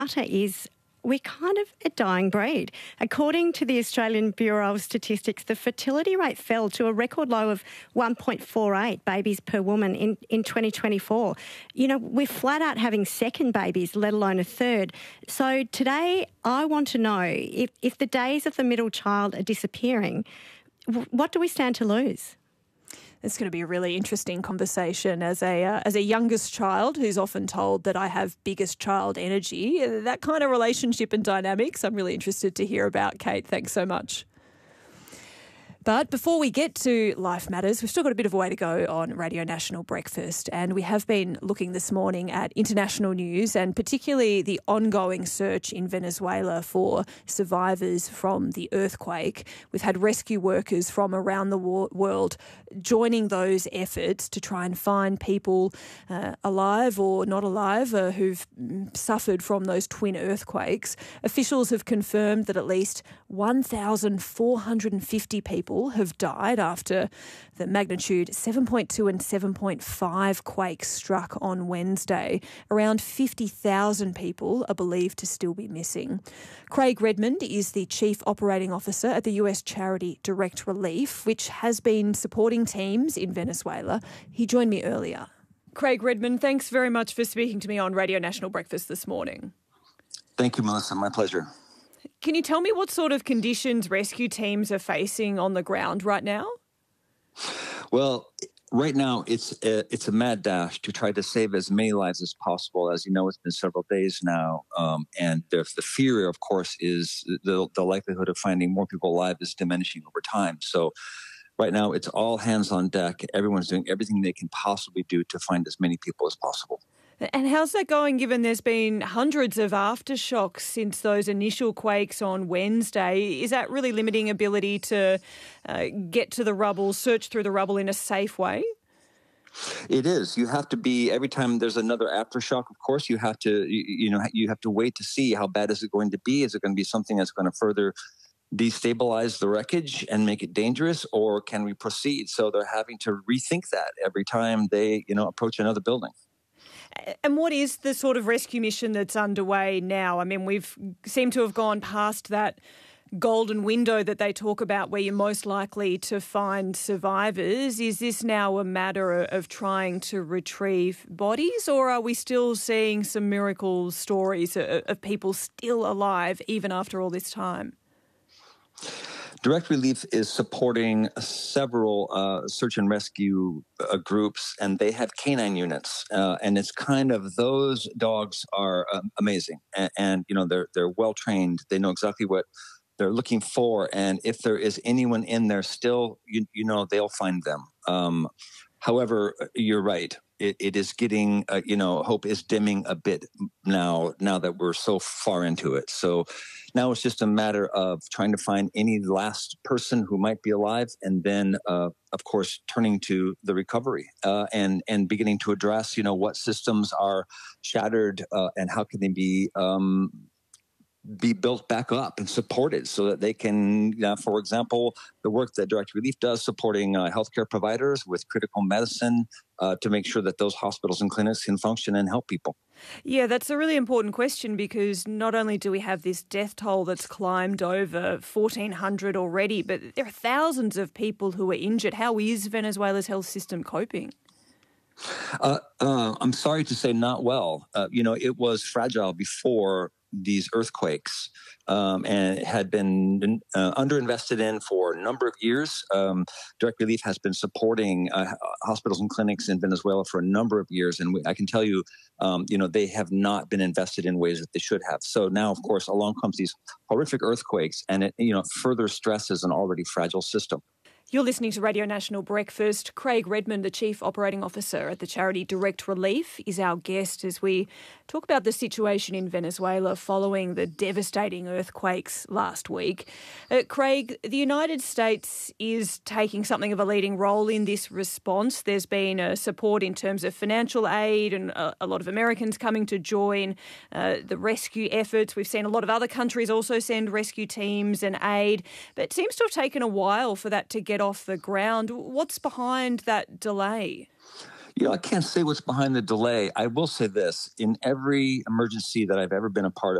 is we're kind of a dying breed. According to the Australian Bureau of Statistics, the fertility rate fell to a record low of 1.48 babies per woman in 2024. You know, we're flat out having second babies, let alone a third. So today I want to know if the days of the middle child are disappearing, what do we stand to lose? It's going to be a really interesting conversation as a youngest child who's often told that I have biggest child energy. That kind of relationship and dynamics I'm really interested to hear about, Kate. Thanks so much. But before we get to Life Matters, we've still got a bit of a way to go on Radio National Breakfast, and we have been looking this morning at international news and particularly the ongoing search in Venezuela for survivors from the earthquake. We've had rescue workers from around the world joining those efforts to try and find people alive or not alive who've suffered from those twin earthquakes. Officials have confirmed that at least 1,450 people have died after the magnitude 7.2 and 7.5 quakes struck on Wednesday. Around 50,000 people are believed to still be missing. Craig Redmond is the Chief Operating Officer at the US charity Direct Relief, which has been supporting teams in Venezuela. He joined me earlier. Craig Redmond, thanks very much for speaking to me on Radio National Breakfast this morning. Thank you, Melissa. My pleasure. Can you tell me what sort of conditions rescue teams are facing on the ground right now? Well, right now it's a mad dash to try to save as many lives as possible. As you know, it's been several days now, and the fear, of course, is the likelihood of finding more people alive is diminishing over time. So right now it's all hands on deck. Everyone's doing everything they can possibly do to find as many people as possible. And how's that going, given there's been hundreds of aftershocks since those initial quakes on Wednesday? Is that really limiting ability to get to the rubble, search through the rubble in a safe way? It is. You have to be, every time there's another aftershock, of course, you have to wait to see how bad is it going to be. Is it going to be something that's going to further destabilize the wreckage and make it dangerous, or can we proceed? So they're having to rethink that every time they, approach another building. And what is the sort of rescue mission that's underway now? I mean, we've seemed to have gone past that golden window that they talk about where you're most likely to find survivors. Is this now a matter of trying to retrieve bodies, or are we still seeing some miracle stories of people still alive even after all this time? Direct Relief is supporting several search and rescue groups, and they have canine units. And it's kind of, those dogs are amazing. And they're well trained. They know exactly what they're looking for. And if there is anyone in there still, they'll find them. However, you're right. It is getting, hope is dimming a bit now that we're so far into it. So now it's just a matter of trying to find any last person who might be alive, and then, of course, turning to the recovery and beginning to address, what systems are shattered and how can they be built back up and supported so that they can, for example, the work that Direct Relief does supporting healthcare providers with critical medicine to make sure that those hospitals and clinics can function and help people. Yeah, that's a really important question, because not only do we have this death toll that's climbed over 1,400 already, but there are thousands of people who are injured. How is Venezuela's health system coping? I'm sorry to say not well. It was fragile before these earthquakes and it had been underinvested in for a number of years. Direct Relief has been supporting hospitals and clinics in Venezuela for a number of years, and I can tell you, they have not been invested in ways that they should have. So now, of course, along comes these horrific earthquakes, and it further stresses an already fragile system. You're listening to Radio National Breakfast. Craig Redmond, the Chief Operating Officer at the charity Direct Relief, is our guest as we talk about the situation in Venezuela following the devastating earthquakes last week. Craig, the United States is taking something of a leading role in this response. There's been support in terms of financial aid and a lot of Americans coming to join the rescue efforts. We've seen a lot of other countries also send rescue teams and aid, but it seems to have taken a while for that to get off the ground. What's behind that delay? I can't say what's behind the delay. I will say this: in every emergency that I've ever been a part of.